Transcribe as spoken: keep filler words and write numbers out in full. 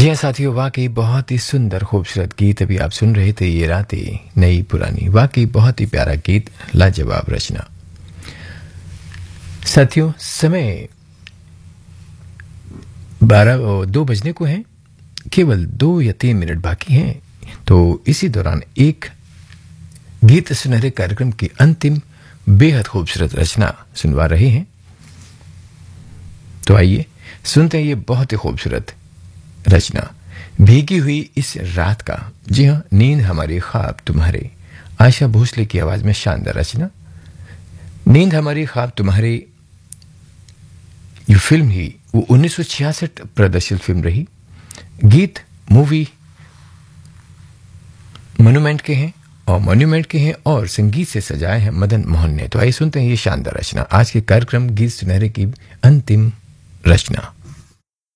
जी हाँ साथियों, वाकई बहुत ही सुंदर खूबसूरत गीत अभी आप सुन रहे थे। ये रातें नई पुरानी, वाकई बहुत ही प्यारा गीत, लाजवाब रचना। साथियों, समय बारह दो बजने को हैं, केवल दो या तीन मिनट बाकी हैं। तो इसी दौरान एक गीत सुनहरे कार्यक्रम की अंतिम बेहद खूबसूरत रचना सुनवा रहे हैं। तो आइए सुनते हैं ये बहुत ही खूबसूरत रचना, भीगी हुई इस रात का। जी हाँ, नींद हमारी ख्वाब तुम्हारे, आशा भोसले की आवाज में शानदार रचना। नींद हमारी ख्वाब तुम्हारे ये फिल्म ही वो उन्नीस सौ छियासठ प्रदर्शित फिल्म रही। गीत मूवी मोन्यूमेंट के हैं और मॉन्यूमेंट के हैं और संगीत से सजाए हैं मदन मोहन ने। तो आइए सुनते हैं ये शानदार रचना, आज के कार्यक्रम गीत सुनहरे की अंतिम रचना।